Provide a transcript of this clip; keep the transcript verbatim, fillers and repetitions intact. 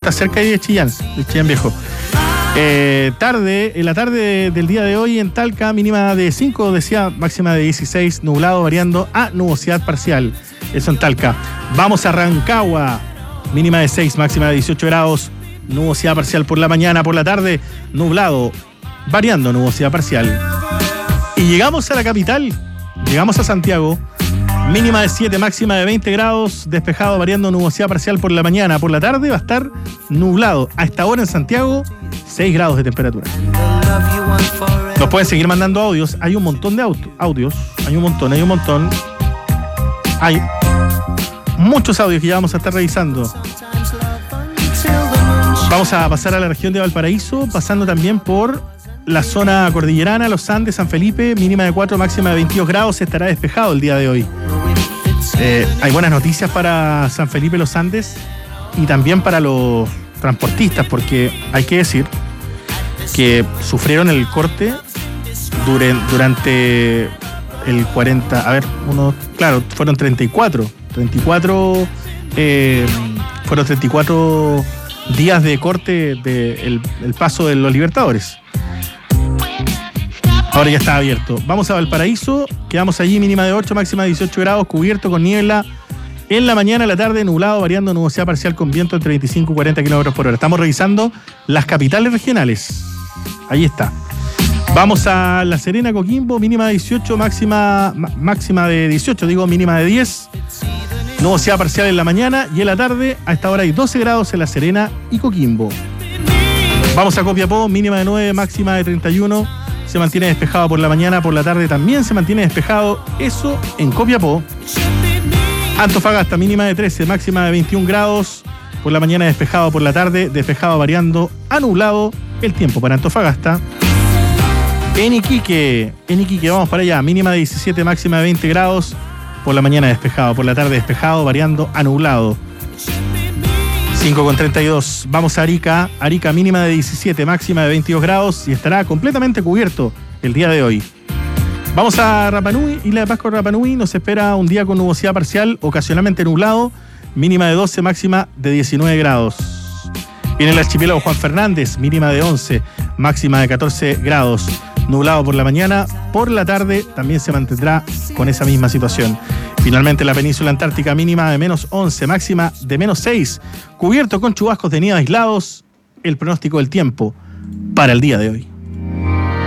está cerca de Chillán, de Chillán Viejo. Eh, tarde, en la tarde del día de hoy en Talca, mínima de cinco, decía, máxima de dieciséis, nublado variando a nubosidad parcial. Eso en Talca. Vamos a Rancagua, mínima de seis, máxima de dieciocho grados, nubosidad parcial por la mañana, por la tarde, nublado, variando nubosidad parcial. Y llegamos a la capital, llegamos a Santiago, mínima de siete, máxima de veinte grados, despejado, variando nubosidad parcial por la mañana, por la tarde va a estar nublado. A esta hora en Santiago, seis grados de temperatura. Nos pueden seguir mandando audios, hay un montón de auto, audios, hay un montón, hay un montón. Hay muchos audios que ya vamos a estar revisando. Vamos a pasar a la región de Valparaíso, pasando también por la zona cordillerana, los Andes, San Felipe, mínima de cuatro, máxima de veintidós grados, estará despejado el día de hoy. Eh, hay buenas noticias para San Felipe, los Andes, y también para los transportistas, porque hay que decir que sufrieron el corte durante el cuarenta, a ver, uno, claro, fueron treinta y cuatro, treinta y cuatro, eh, fueron treinta y cuatro días de corte del de paso de los Libertadores. Ahora ya está abierto. Vamos a Valparaíso, quedamos allí, mínima de ocho, máxima de dieciocho grados, cubierto con niebla. En la mañana, en la tarde, nublado, variando nubosidad parcial con viento entre veinticinco y cuarenta kilómetros por hora. Estamos revisando las capitales regionales. Ahí está. Vamos a La Serena, Coquimbo, mínima de dieciocho, máxima, máxima de dieciocho, digo mínima de diez. Nubosidad parcial en la mañana y en la tarde, a esta hora hay doce grados en La Serena y Coquimbo. Vamos a Copiapó, mínima de nueve, máxima de treinta y uno. Se mantiene despejado por la mañana, por la tarde también se mantiene despejado. Eso en Copiapó. Antofagasta, mínima de trece, máxima de veintiún grados. Por la mañana despejado, por la tarde despejado variando a nublado el tiempo para Antofagasta. En Iquique, en Iquique, vamos para allá, mínima de diecisiete, máxima de veinte grados. Por la mañana despejado, por la tarde despejado, variando a nublado. cinco con treinta y dos. Vamos a Arica. Arica, mínima de diecisiete, máxima de veintidós grados y estará completamente cubierto el día de hoy. Vamos a Rapa Nui, Isla de Pascua, Rapa Nui. Nos espera un día con nubosidad parcial, ocasionalmente nublado, mínima de doce, máxima de diecinueve grados. Viene el archipiélago Juan Fernández, mínima de once, máxima de catorce grados. Nublado por la mañana, por la tarde también se mantendrá con esa misma situación. Finalmente la península antártica, mínima de menos once, máxima de menos seis, cubierto con chubascos de nieve aislados. El pronóstico del tiempo para el día de hoy.